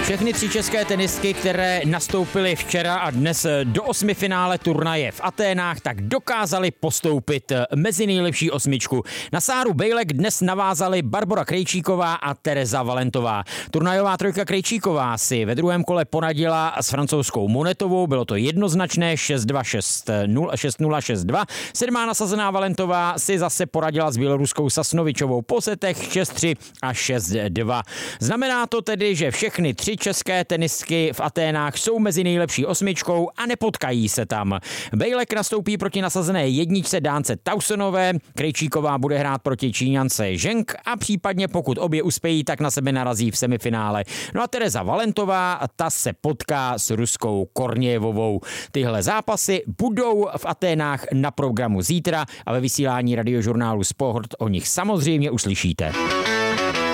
Všechny 3 české tenistky, které nastoupily včera a dnes do 8. finále turnaje v Aténách, tak dokázaly postoupit mezi nejlepší 8. Na Sáru Bejlek dnes navázali Barbora Krejčíková a Tereza Valentová. Turnajová trojka Krejčíková si ve druhém kole poradila s francouzskou Monetovou, bylo to jednoznačné 6-2, 6-0, 6-0, 6-2. 7. nasazená Valentová si zase poradila s běloruskou Sasnovičovou po setech 6-3 a 6-2. Znamená to tedy, že všechny 3 české tenistky v Aténách jsou mezi nejlepší 8 a nepotkají se tam. Bejlek nastoupí proti nasazené jedničce Dánce Tausonové, Krejčíková bude hrát proti Číňance Zheng a případně pokud obě uspějí, tak na sebe narazí v semifinále. No a Tereza Valentová, ta se potká s ruskou Kornějevovou. Tyhle zápasy budou v Aténách na programu zítra a ve vysílání radiožurnálu Sport o nich samozřejmě uslyšíte.